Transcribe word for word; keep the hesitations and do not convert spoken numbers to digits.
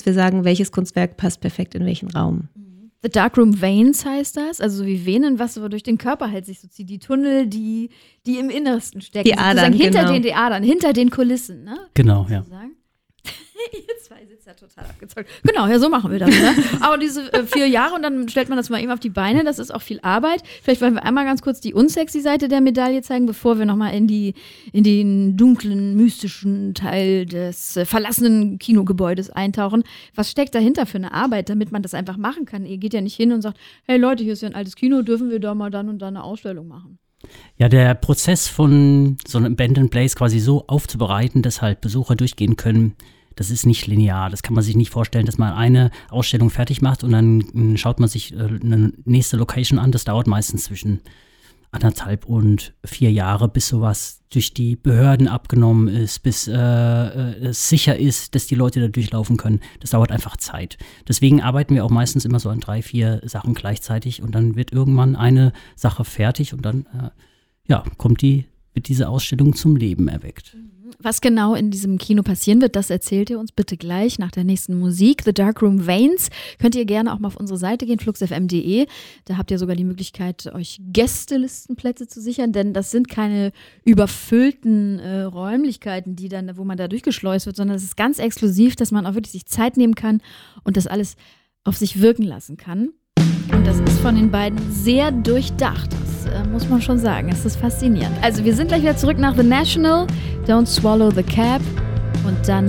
wir sagen, welches Kunstwerk passt perfekt in welchen Raum. The Darkroom Veins heißt das, also so wie Venen, was so durch den Körper halt sich so zieht. Die Tunnel, die, die im Innersten stecken. Die Adern, hinter genau. den die Adern, hinter den Kulissen, ne? Genau, ja. Ihr zwei sitzt ja total abgezockt. Genau, ja, so machen wir das. Ne? Aber diese äh, vier Jahre und dann stellt man das mal eben auf die Beine, das ist auch viel Arbeit. Vielleicht wollen wir einmal ganz kurz die unsexy Seite der Medaille zeigen, bevor wir nochmal in, die, in den dunklen, mystischen Teil des äh, verlassenen Kinogebäudes eintauchen. Was steckt dahinter für eine Arbeit, damit man das einfach machen kann? Ihr geht ja nicht hin und sagt, hey Leute, hier ist ja ein altes Kino, dürfen wir da mal dann und dann eine Ausstellung machen? Ja, der Prozess von so einem Abandoned Place quasi so aufzubereiten, dass halt Besucher durchgehen können, das ist nicht linear. Das kann man sich nicht vorstellen, dass man eine Ausstellung fertig macht und dann schaut man sich eine nächste Location an. Das dauert meistens zwischen anderthalb und vier Jahre, bis sowas durch die Behörden abgenommen ist, bis äh, es sicher ist, dass die Leute da durchlaufen können. Das dauert einfach Zeit. Deswegen arbeiten wir auch meistens immer so an drei, vier Sachen gleichzeitig und dann wird irgendwann eine Sache fertig und dann äh, ja, kommt die, wird diese Ausstellung zum Leben erweckt. Was genau in diesem Kino passieren wird, das erzählt ihr uns bitte gleich nach der nächsten Musik. The Darkroom Veins. Könnt ihr gerne auch mal auf unsere Seite gehen, flux f m punkt d e. Da habt ihr sogar die Möglichkeit, euch Gästelistenplätze zu sichern, denn das sind keine überfüllten äh, Räumlichkeiten, die dann, wo man da durchgeschleust wird, sondern es ist ganz exklusiv, dass man auch wirklich sich Zeit nehmen kann und das alles auf sich wirken lassen kann. Und das ist von den beiden sehr durchdacht. Das äh, muss man schon sagen. Es ist faszinierend. Also wir sind gleich wieder zurück nach The National. Don't Swallow the Cab. Und dann